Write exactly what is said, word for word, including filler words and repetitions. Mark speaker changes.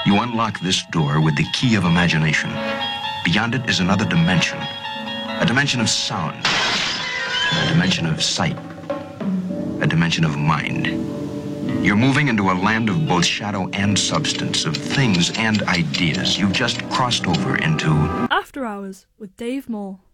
Speaker 1: You unlock this door with the key of imagination. Beyond it is another dimension. A dimension of sound. A dimension of sight. A dimension of mind. You're moving into a land of both shadow and substance, of things and ideas. You've just crossed over into
Speaker 2: After Hours with Dave Moore.